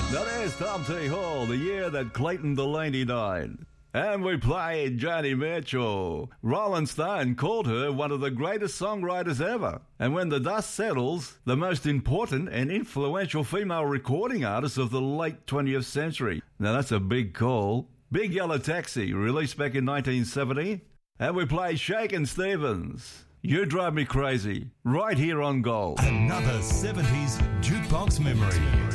Now there's Tom T. Hall, the year that Clayton Delaney died. And we played Joni Mitchell. Rolling Stone called her one of the greatest songwriters ever. And when the dust settles, the most important and influential female recording artist of the late 20th century. Now that's a big call. Big Yellow Taxi, released back in 1970. And we played Shakin' Stevens. You Drive Me Crazy, right here on Gold. Another 70s jukebox memory.